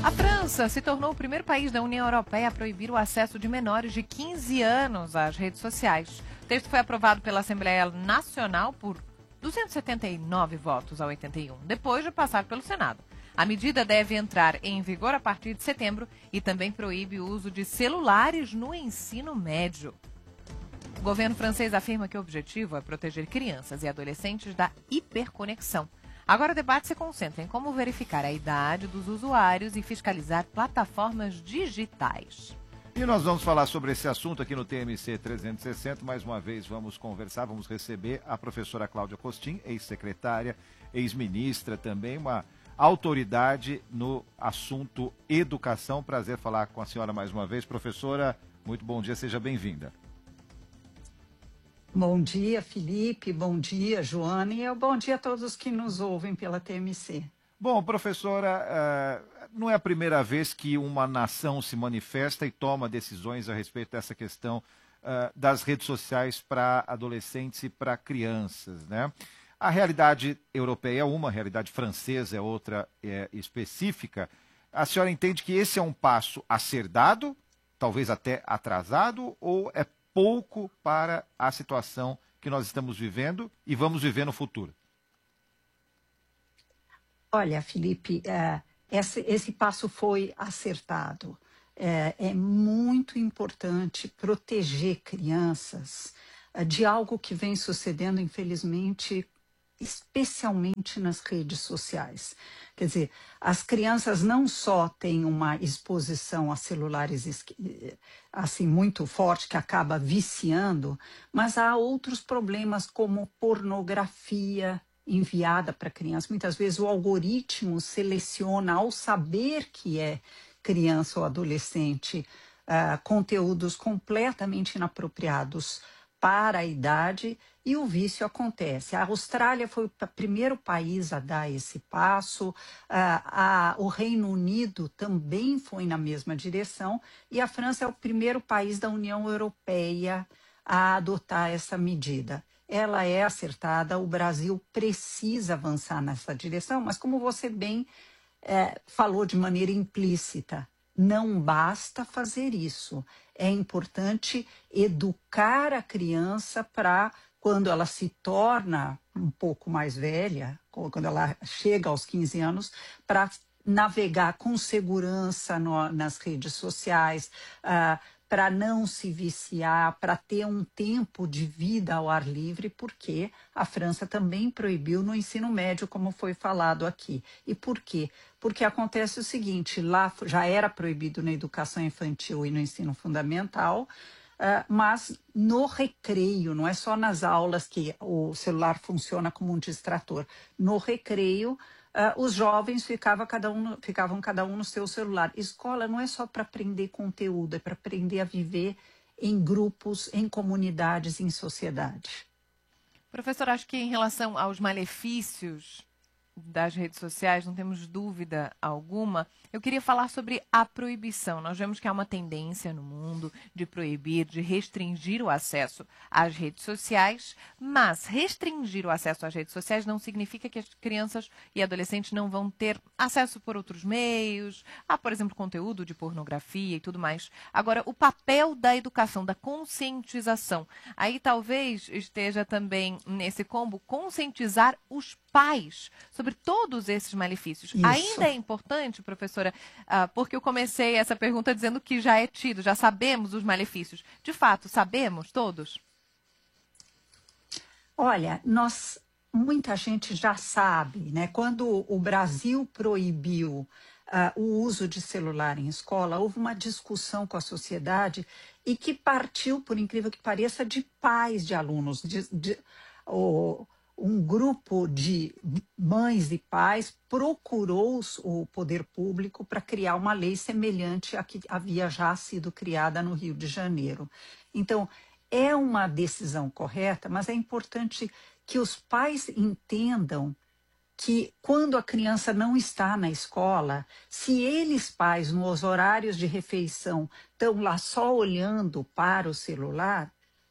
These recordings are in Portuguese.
A França se tornou o primeiro país da União Europeia a proibir o acesso de menores de 15 anos às redes sociais. O texto foi aprovado pela Assembleia Nacional por 279 votos a 81, depois de passar pelo Senado. A medida deve entrar em vigor a partir de setembro e também proíbe o uso de celulares no ensino médio. O governo francês afirma que o objetivo é proteger crianças e adolescentes da hiperconexão. Agora o debate se concentra em como verificar a idade dos usuários e fiscalizar plataformas digitais. E nós vamos falar sobre esse assunto aqui no TMC 360. Mais uma vez vamos conversar, vamos receber a professora Cláudia Costin, ex-secretária, ex-ministra também, uma autoridade no assunto educação. Prazer falar com a senhora mais uma vez. Professora, muito bom dia, seja bem-vinda. Bom dia, Felipe. Bom dia, Joana. E bom dia a todos que nos ouvem pela TMC. Bom, professora, não é a primeira vez que uma nação se manifesta e toma decisões a respeito dessa questão das redes sociais para adolescentes e para crianças, né? A realidade europeia é uma, a realidade francesa é outra específica. A senhora entende que esse é um passo a ser dado, talvez até atrasado, ou é pouco para a situação que nós estamos vivendo e vamos viver no futuro? Olha, Felipe, esse passo foi acertado. É muito importante proteger crianças de algo que vem sucedendo, infelizmente, especialmente nas redes sociais. Quer dizer, as crianças não só têm uma exposição a celulares assim muito forte que acaba viciando, mas há outros problemas como pornografia enviada para criança. Muitas vezes o algoritmo seleciona, ao saber que é criança ou adolescente, conteúdos completamente inapropriados para a idade, e o vício acontece. A Austrália foi o primeiro país a dar esse passo, o Reino Unido também foi na mesma direção, e a França é o primeiro país da União Europeia a adotar essa medida. Ela é acertada, o Brasil precisa avançar nessa direção, mas como você bem falou de maneira implícita, não basta fazer isso. É importante educar a criança para, quando ela se torna um pouco mais velha, quando ela chega aos 15 anos, para navegar com segurança nas redes sociais, para não se viciar, para ter um tempo de vida ao ar livre, porque a França também proibiu no ensino médio, como foi falado aqui. E por quê? Porque acontece o seguinte, lá já era proibido na educação infantil e no ensino fundamental, mas no recreio, não é só nas aulas que o celular funciona como um distrator. No recreio, os jovens ficavam cada um no seu celular. Escola não é só para aprender conteúdo, é para aprender a viver em grupos, em comunidades, em sociedade. Professor, acho que em relação aos malefícios das redes sociais, não temos dúvida alguma. Eu queria falar sobre a proibição. Nós vemos que há uma tendência no mundo de proibir, de restringir o acesso às redes sociais, mas restringir o acesso às redes sociais não significa que as crianças e adolescentes não vão ter acesso por outros meios, por exemplo, conteúdo de pornografia e tudo mais. Agora, o papel da educação, da conscientização, aí talvez esteja também nesse combo conscientizar os pais sobre todos esses malefícios. Isso. Ainda é importante, professora, porque eu comecei essa pergunta dizendo que já é tido, já sabemos os malefícios. De fato, sabemos todos? Olha, muita gente já sabe, né? Quando o Brasil proibiu o uso de celular em escola, houve uma discussão com a sociedade e que partiu, por incrível que pareça, de pais de alunos, um grupo de mães e pais procurou o poder público para criar uma lei semelhante à que havia já sido criada no Rio de Janeiro. Então, é uma decisão correta, mas é importante que os pais entendam que quando a criança não está na escola, se eles, pais, nos horários de refeição, estão lá só olhando para o celular,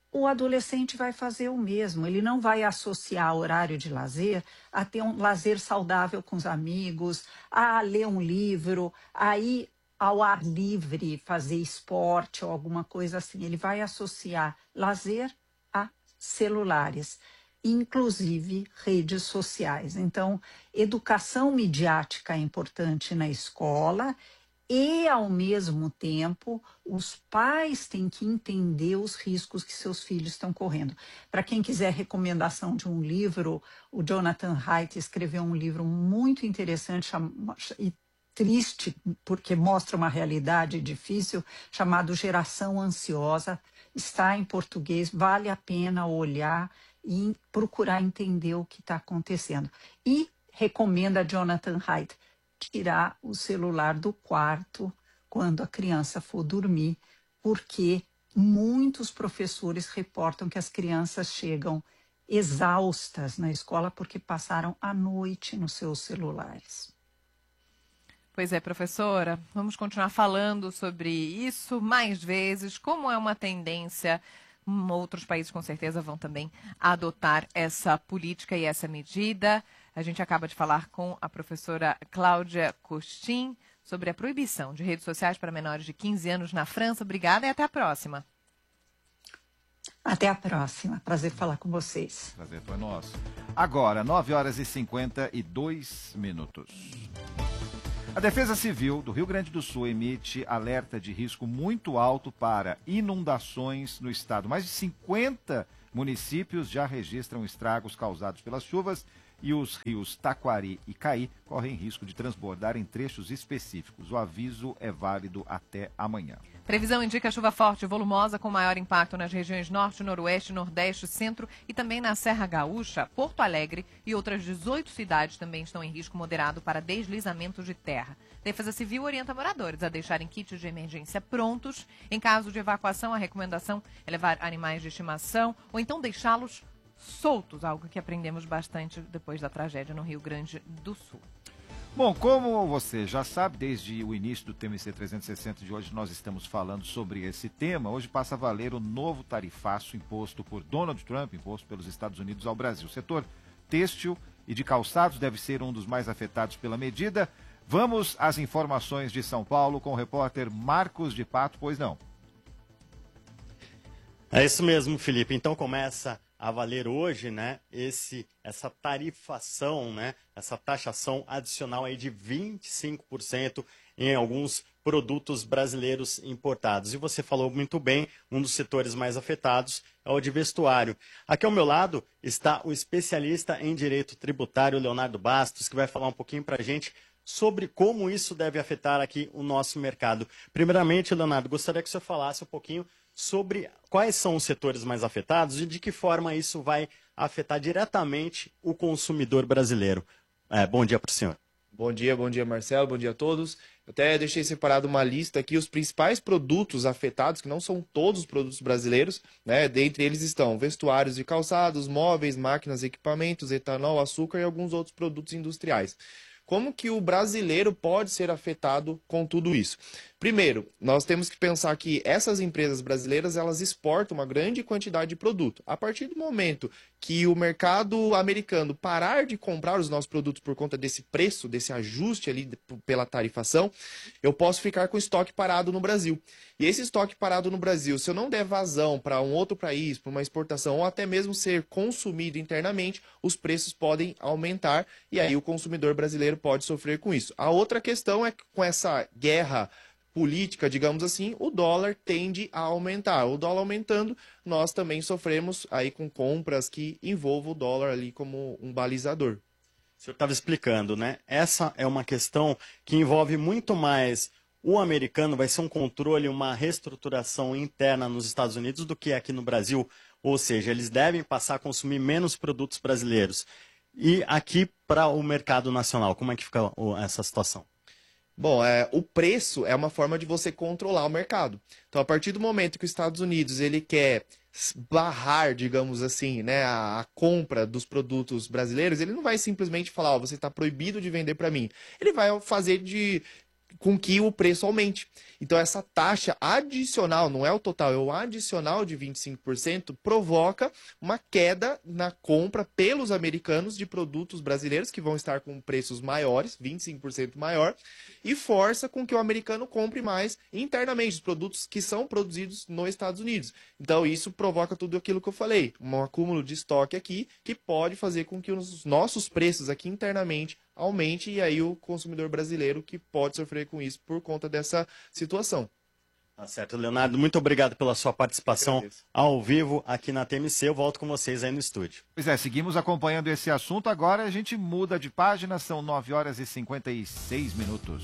o adolescente vai fazer o mesmo. Ele não vai associar horário de lazer a ter um lazer saudável com os amigos, a ler um livro, a ir ao ar livre, fazer esporte ou alguma coisa assim. Ele vai associar lazer a celulares, inclusive redes sociais. Então, educação midiática é importante na escola e, ao mesmo tempo, os pais têm que entender os riscos que seus filhos estão correndo. Para quem quiser recomendação de um livro, o Jonathan Haidt escreveu um livro muito interessante e triste, porque mostra uma realidade difícil, chamado Geração Ansiosa. Está em português, vale a pena olhar e procurar entender o que está acontecendo. E recomenda a Jonathan Haidt tirar o celular do quarto quando a criança for dormir, porque muitos professores reportam que as crianças chegam exaustas na escola porque passaram a noite nos seus celulares. Pois é, professora, vamos continuar falando sobre isso mais vezes, como é uma tendência. Outros países com certeza vão também adotar essa política e essa medida. A gente acaba de falar com a professora Cláudia Costin sobre a proibição de redes sociais para menores de 15 anos na França. Obrigada e até a próxima. Até a próxima. Prazer falar com vocês. Prazer foi nosso. Agora, 9h52. A Defesa Civil do Rio Grande do Sul emite alerta de risco muito alto para inundações no estado. Mais de 50 municípios já registram estragos causados pelas chuvas e os rios Taquari e Caí correm risco de transbordar em trechos específicos. O aviso é válido até amanhã. Previsão indica chuva forte e volumosa com maior impacto nas regiões Norte, Noroeste, Nordeste, Centro e também na Serra Gaúcha, Porto Alegre e outras 18 cidades também estão em risco moderado para deslizamentos de terra. Defesa Civil orienta moradores a deixarem kits de emergência prontos. Em caso de evacuação, a recomendação é levar animais de estimação ou então deixá-los soltos, algo que aprendemos bastante depois da tragédia no Rio Grande do Sul. Bom, como você já sabe, desde o início do TMC 360 de hoje nós estamos falando sobre esse tema. Hoje passa a valer o novo tarifaço imposto por Donald Trump, imposto pelos Estados Unidos ao Brasil. O setor têxtil e de calçados deve ser um dos mais afetados pela medida. Vamos às informações de São Paulo com o repórter Marcos de Pato, pois não? É isso mesmo, Felipe. Então começa a valer hoje, né, essa tarifação, né, essa taxação adicional aí de 25% em alguns produtos brasileiros importados. E você falou muito bem, um dos setores mais afetados é o de vestuário. Aqui ao meu lado está o especialista em direito tributário, Leonardo Bastos, que vai falar um pouquinho para a gente sobre como isso deve afetar aqui o nosso mercado. Primeiramente, Leonardo, gostaria que o senhor falasse um pouquinho sobre quais são os setores mais afetados e de que forma isso vai afetar diretamente o consumidor brasileiro. Bom dia para o senhor. Bom dia, Marcelo, bom dia a todos. Eu até deixei separado uma lista aqui, os principais produtos afetados, que não são todos os produtos brasileiros, né? Dentre eles estão vestuários e calçados, móveis, máquinas, equipamentos, etanol, açúcar e alguns outros produtos industriais. Como que o brasileiro pode ser afetado com tudo isso? Primeiro, nós temos que pensar que essas empresas brasileiras, elas exportam uma grande quantidade de produto. A partir do momento que o mercado americano parar de comprar os nossos produtos por conta desse preço, desse ajuste ali pela tarifação, eu posso ficar com estoque parado no Brasil. E esse estoque parado no Brasil, se eu não der vazão para um outro país, para uma exportação, ou até mesmo ser consumido internamente, os preços podem aumentar e aí o consumidor brasileiro pode sofrer com isso. A outra questão é que com essa guerra política, digamos assim, o dólar tende a aumentar. O dólar aumentando, nós também sofremos aí com compras que envolvam o dólar ali como um balizador. O senhor estava explicando, né? Essa é uma questão que envolve muito mais o americano, vai ser um controle, uma reestruturação interna nos Estados Unidos do que aqui no Brasil. Ou seja, eles devem passar a consumir menos produtos brasileiros. E aqui para o mercado nacional, como é que fica essa situação? Bom, o preço é uma forma de você controlar o mercado. Então, a partir do momento que os Estados Unidos ele quer barrar, digamos assim, né, a compra dos produtos brasileiros, ele não vai simplesmente falar, você está proibido de vender para mim. Ele vai fazer com que o preço aumente. Então, essa taxa adicional, não é o total, é o adicional de 25%, provoca uma queda na compra pelos americanos de produtos brasileiros, que vão estar com preços maiores, 25% maior, e força com que o americano compre mais internamente os produtos que são produzidos nos Estados Unidos. Então, isso provoca tudo aquilo que eu falei, um acúmulo de estoque aqui, que pode fazer com que os nossos preços aqui internamente aumente, e aí o consumidor brasileiro que pode sofrer com isso por conta dessa situação. Tá certo, Leonardo, muito obrigado pela sua participação ao vivo aqui na TMC. Eu volto com vocês aí no estúdio. Pois é, seguimos acompanhando esse assunto. Agora a gente muda de página, são 9h56.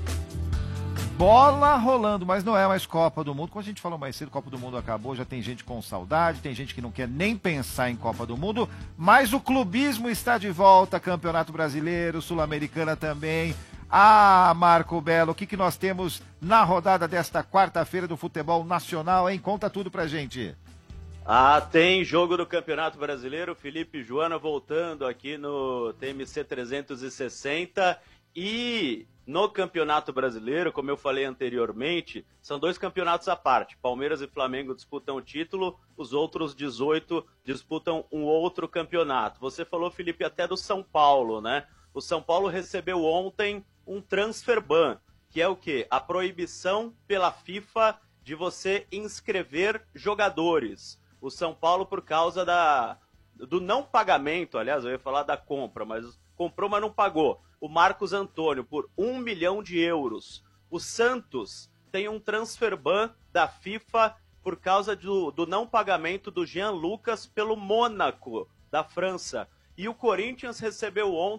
Bola rolando, mas não é mais Copa do Mundo. Como a gente falou mais cedo, Copa do Mundo acabou, já tem gente com saudade, tem gente que não quer nem pensar em Copa do Mundo, mas o clubismo está de volta, Campeonato Brasileiro, Sul-Americana também. Ah, Marco Belo, o que nós temos na rodada desta quarta-feira do futebol nacional, hein? Conta tudo pra gente. Ah, tem jogo do Campeonato Brasileiro, Felipe e Joana voltando aqui no TMC 360 e no Campeonato Brasileiro, como eu falei anteriormente, são 2 campeonatos à parte. Palmeiras e Flamengo disputam o título, os outros 18 disputam um outro campeonato. Você falou, Felipe, até do São Paulo, né? O São Paulo recebeu ontem um transfer ban, que é o quê? A proibição pela FIFA de você inscrever jogadores. O São Paulo, por causa do não pagamento, aliás, eu ia falar da compra, mas comprou, mas não pagou. O Marcos Antônio, por 1 milhão de euros. O Santos tem um transfer ban da FIFA por causa do não pagamento do Jean Lucas pelo Mônaco, da França. E o Corinthians recebeu ontem